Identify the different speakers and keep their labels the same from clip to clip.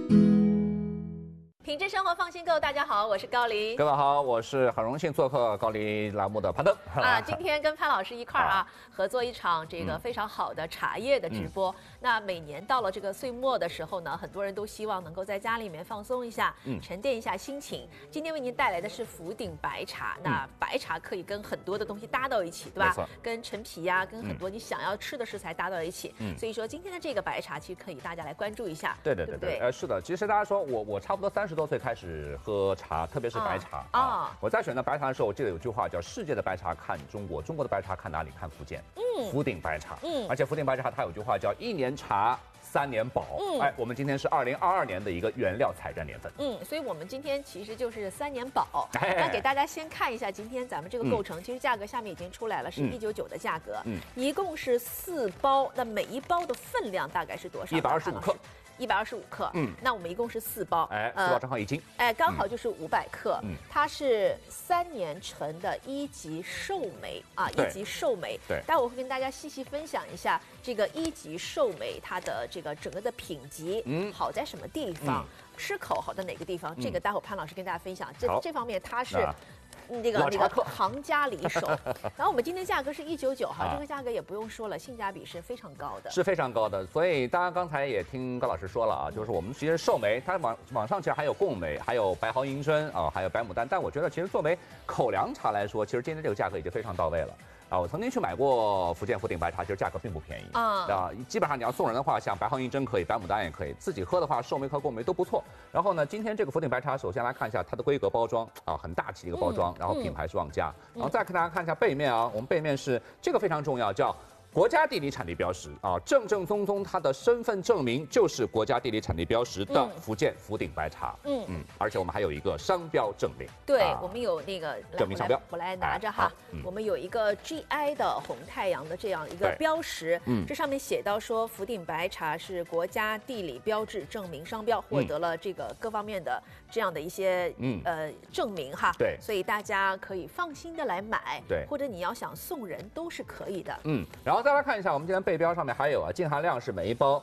Speaker 1: 品质生活放心购，大家好，我是高黎。
Speaker 2: 各位好，我是很荣幸做客高黎栏目的潘登
Speaker 1: 啊。今天跟潘老师一块儿合作一场这个非常好的茶叶的直播。那每年到了这个岁末的时候呢，很多人都希望能够在家里面放松一下，沉淀一下心情。今天为您带来的是福鼎白茶。那白茶可以跟很多的东西搭到一起，对吧？跟陈皮呀，跟很多你想要吃的食材搭到一起。所以说今天的这个白茶其实可以大家来关注一下。
Speaker 2: 对，是的。其实大家说我差不多30多岁开始喝茶，特别是白茶啊。我在选择白茶的时候，我记得有句话叫"世界的白茶看中国，中国的白茶看哪里？看福建。福鼎白茶。而且福鼎白茶它有句话叫"1年茶3年保"。我们今天是2022年的一个原料采摘年份。
Speaker 1: 所以我们今天其实就是3年保。那给大家先看一下今天咱们这个构成，其实价格下面已经出来了，是199的价格。一共是4包，那每一包的分量大概是多少
Speaker 2: ？125克。
Speaker 1: 125克，那我们一共是4包
Speaker 2: ，4包正好1斤，
Speaker 1: 刚好就是500克，它是3年陈的1级寿梅啊，1级寿梅。
Speaker 2: 对，
Speaker 1: 待会我会跟大家细细分享一下这个1级寿梅它的这个整个的品级，好在什么地方，吃口好在哪个地方，这个待会潘老师跟大家分享。这方面它是。那个行家里手，然后我们今天价格是199哈，这个价格也不用说了，性价比是非常高的，
Speaker 2: 是非常高的。所以大家刚才也听高老师说了啊，就是我们其实寿眉，它网上其实还有贡眉，还有白毫银针啊，还有白牡丹，但我觉得其实作为口粮茶来说，其实今天这个价格已经非常到位了。我曾经去买过福建福鼎白茶，其实价格并不便宜基本上你要送人的话，像白毫银针可以，白牡丹也可以，自己喝的话，寿眉和贡眉都不错。然后呢，今天这个福鼎白茶，首先来看一下它的规格包装很大气的一个包装，然后品牌是望家，然后再给大家看一下背面我们背面是这个非常重要，叫国家地理产地标识正正宗宗，它的身份证明就是国家地理产地标识的福建福鼎白茶。而且我们还有一个商标证明。
Speaker 1: 对，我们有那个
Speaker 2: 证明商标，
Speaker 1: 我来拿着哈。我们有一个 GI 的红太阳的这样一个标识，这上面写到说福鼎白茶是国家地理标志证明商标，获得了这个各方面的这样的一些证明哈。
Speaker 2: 对，
Speaker 1: 所以大家可以放心的来买。
Speaker 2: 对，
Speaker 1: 或者你要想送人都是可以的。
Speaker 2: 然后再来看一下，我们今天背标上面还有净含量是每一包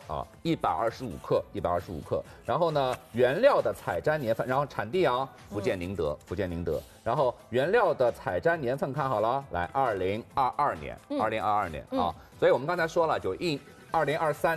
Speaker 2: 125克，125克。然后呢，原料的采摘年份，然后产地福建宁德，福建宁德。然后原料的采摘年份看好了，来2022年，2022年所以我们刚才说了，就2023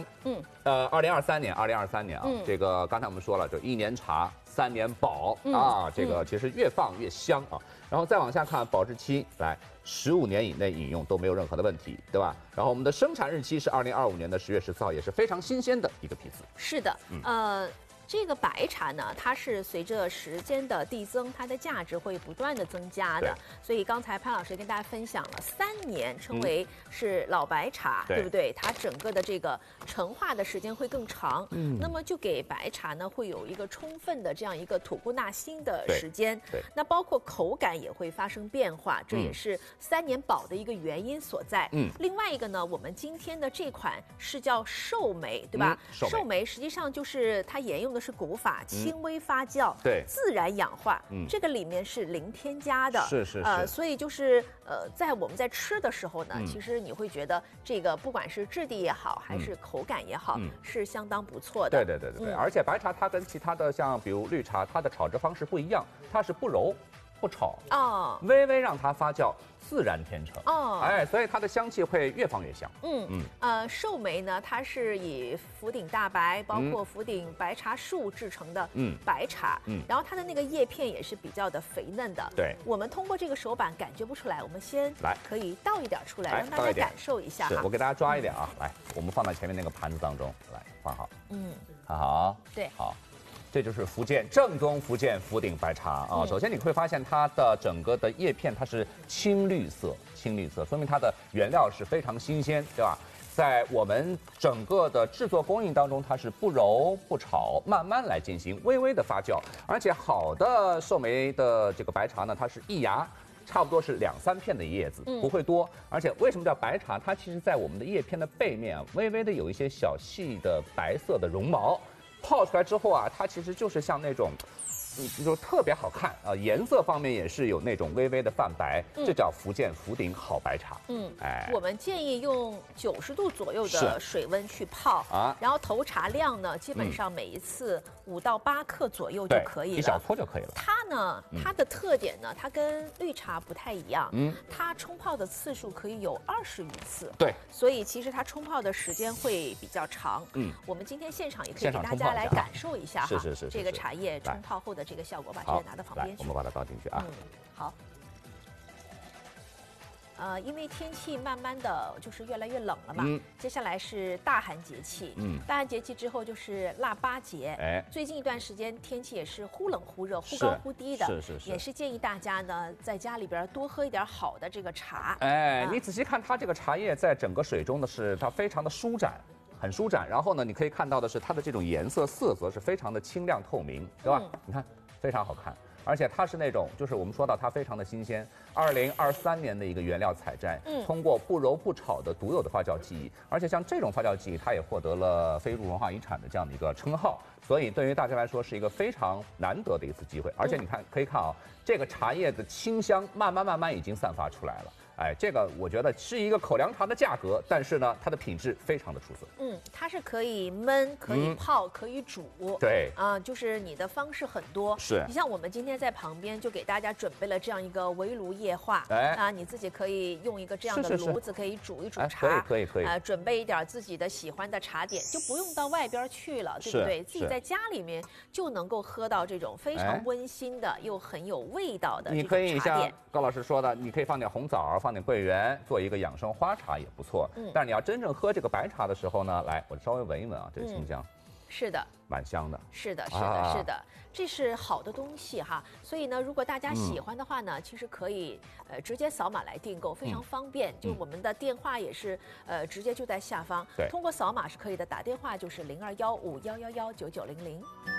Speaker 2: 年这个刚才我们说了，就1年茶3年保这个其实越放越香然后再往下看，保质期来15年以内饮用都没有任何的问题，对吧？然后我们的生产日期是2025年的10月14号，也是非常新鲜的一个批次。
Speaker 1: 是的，这个白茶呢，它是随着时间的递增，它的价值会不断的增加的。所以刚才潘老师跟大家分享了3年称为是老白茶，对不对？它整个的这个陈化的时间会更长，那么就给白茶呢会有一个充分的这样一个吐故纳新的时间。那包括口感也会发生变化，这也是3年保的一个原因所在。另外一个呢，我们今天的这款是叫寿眉，对吧？寿眉实际上就是它沿用的是古法，轻微发酵，自然氧化，这个里面是零添加的，
Speaker 2: 是
Speaker 1: 所以就是在我们在吃的时候呢，其实你会觉得这个不管是质地也好，还是口感也好，是相当不错的。
Speaker 2: 对，而且白茶它跟其他的像比如绿茶，它的炒制方式不一样，它是不揉不炒微微让它发酵，自然天成所以它的香气会越放越香。
Speaker 1: 寿眉呢，它是以福鼎大白，包括福鼎白茶树制成的白茶，然后它的那个叶片也是比较的肥嫩的。
Speaker 2: 对，
Speaker 1: 我们通过这个手板感觉不出来，我们先可以倒一点出来，让大家感受一下。
Speaker 2: 我给大家抓一点来，我们放在前面那个盘子当中，来放好。看好。
Speaker 1: 对，
Speaker 2: 好。这就是福建正宗福建福鼎白茶首先你会发现它的整个的叶片它是青绿色，说明它的原料是非常新鲜，对吧？在我们整个的制作工艺当中，它是不揉不炒，慢慢来进行微微的发酵，而且好的寿眉的这个白茶呢，它是一芽差不多是2、3片的叶子，不会多。而且为什么叫白茶？它其实在我们的叶片的背面微微的有一些小细的白色的绒毛。泡出来之后它其实就是像那种就特别好看啊，颜色方面也是有那种微微的泛白，这叫福建福鼎好白茶。
Speaker 1: 我们建议用90度左右的水温去泡啊，然后投茶量呢，基本上每一次5到8克左右就可以了，
Speaker 2: 一小撮就可以了。
Speaker 1: 它呢，它的特点呢，它跟绿茶不太一样，它冲泡的次数可以有20余次，
Speaker 2: 对，
Speaker 1: 所以其实它冲泡的时间会比较长。我们今天现场也可以给大家来感受一下哈，
Speaker 2: 是
Speaker 1: 这个茶叶冲泡后的这个效果，把这个拿到旁边去，
Speaker 2: 我们把它倒进去啊。
Speaker 1: 好。因为天气慢慢的就是越来越冷了嘛，接下来是大寒节气，大寒节气之后就是腊八节，最近一段时间天气也是忽冷忽热，忽高忽低的，也是建议大家呢在家里边多喝一点好的这个茶。
Speaker 2: 你仔细看它这个茶叶在整个水中的是它非常的舒展。很舒展，然后呢，你可以看到的是它的这种颜色色泽是非常的清亮透明，对吧？你看非常好看，而且它是那种就是我们说到它非常的新鲜，2023年的一个原料采摘，通过不揉不炒的独有的发酵技艺，而且像这种发酵技艺，它也获得了非物质文化遗产的这样的一个称号，所以对于大家来说是一个非常难得的一次机会。而且你看可以看啊，这个茶叶的清香慢慢已经散发出来了。这个我觉得是一个口粮茶的价格，但是呢，它的品质非常的出色。
Speaker 1: 它是可以焖、可以泡、可以煮。
Speaker 2: 对
Speaker 1: 就是你的方式很多。你像我们今天在旁边就给大家准备了这样一个围炉夜话，你自己可以用一个这样的炉子可以煮一煮茶，
Speaker 2: 可以。
Speaker 1: 准备一点自己的喜欢的茶点，就不用到外边去了，对不对？自己在家里面就能够喝到这种非常温馨的又很有味道的这种茶点。
Speaker 2: 你可以像高老师说的，你可以放点红枣。放点桂圆，做一个养生花茶也不错。但是你要真正喝这个白茶的时候呢，来，我稍微闻一闻啊，这个清香，
Speaker 1: 是的，
Speaker 2: 蛮香的。
Speaker 1: 是的，这是好的东西哈。所以呢，如果大家喜欢的话呢，其实可以直接扫码来订购，非常方便。就我们的电话也是直接就在下方，通过扫码是可以的。打电话就是0215111990。